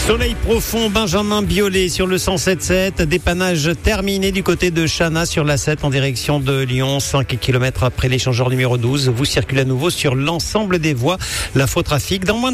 Soleil profond, Benjamin Biolay sur le 107.7. Dépannage terminé du côté de Chana sur la 7 en direction de Lyon. 5 km après l'échangeur numéro 12. Vous circulez à nouveau sur l'ensemble des voies. L'infotrafic dans moins de